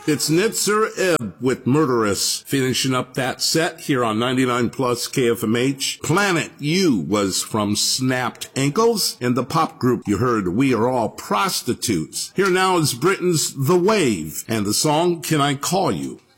It's Nitzer Ebb with Murderous, finishing up that set here on 99 Plus KFMH. Planet U was from Snapped Ankles, and the pop group you heard, We Are All Prostitutes. Here now is Britain's The Wave, and the song Can I Call You?